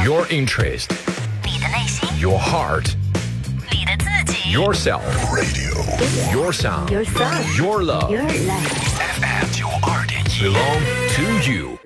Your interest, 你的内心， your heart, 你的自己 yourself, Radio your sound, Your sound. your love. Your life. FM 92.1 belong to you.